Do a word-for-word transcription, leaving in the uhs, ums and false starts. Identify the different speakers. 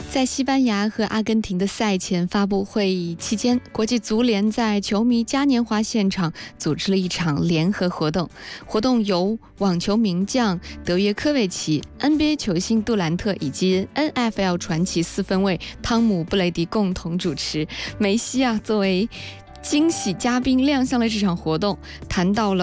Speaker 1: 在西班牙和阿根廷的赛前发布会议期间，国际足联在球迷嘉年华现场组织了一场联合活动。活动由网球名将德约科维奇、N B A 球星杜兰特以及 N F L 传奇四分卫汤姆·布雷迪共同主持。梅西啊，作为惊喜嘉宾亮相了这场活动，谈到了